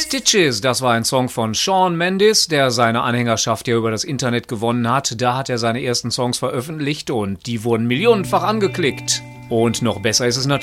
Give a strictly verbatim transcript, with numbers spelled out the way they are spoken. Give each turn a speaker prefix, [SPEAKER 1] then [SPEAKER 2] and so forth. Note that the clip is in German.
[SPEAKER 1] Stitches, das war ein Song von Shawn Mendes, der seine Anhängerschaft ja über das Internet gewonnen hat. Da hat er seine ersten Songs veröffentlicht und die wurden millionenfach angeklickt. Und noch besser ist es natürlich,